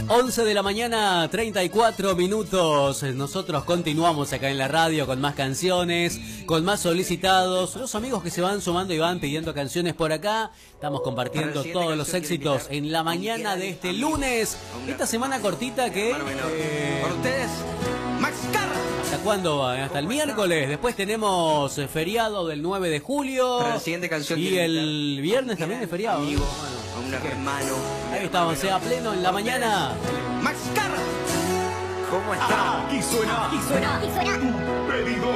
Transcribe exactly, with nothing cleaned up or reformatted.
once de la mañana, treinta y cuatro minutos. Nosotros continuamos acá en la radio con más canciones, con más solicitados. Los amigos que se van sumando y van pidiendo canciones por acá. Estamos compartiendo todos los éxitos en la mañana de este lunes. Esta semana cortita que... Eh, Por ustedes, Max Carra. ¿Hasta cuándo va? Hasta el miércoles. Después tenemos feriado del nueve de julio. Para la siguiente canción y quiero el invitar viernes también es feriado. Amigo, Bueno, a un así que hermano. ahí estamos, sea pleno en la mañana. Max Carra. ¿Cómo está? Aquí suena, Y suena, y suena. pedido